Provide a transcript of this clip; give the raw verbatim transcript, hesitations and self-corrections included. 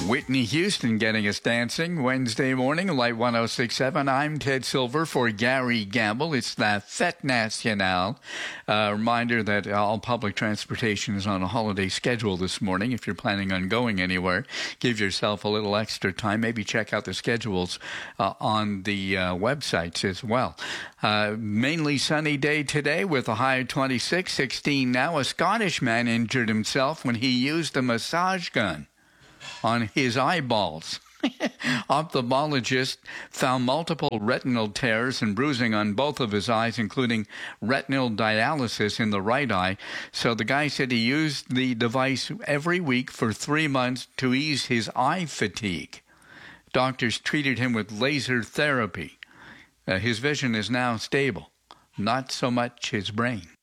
Whitney Houston getting us dancing Wednesday morning, Light one oh six point seven. I'm Ted Silver for Gary Gamble. It's the Fête Nationale. Uh, reminder that all public transportation is on a holiday schedule this morning. If you're planning on going anywhere, give yourself a little extra time. Maybe check out the schedules uh, on the uh, websites as well. Uh, mainly sunny day today with a high of twenty-six, sixteen now. A Scottish man injured himself when he used a massage gun on his eyeballs. Ophthalmologist found multiple retinal tears and bruising on both of his eyes, including retinal dialysis in the right eye. So the guy said he used the device every week for three months to ease his eye fatigue. Doctors treated him with laser therapy. Uh, his vision is now stable, not so much his brain.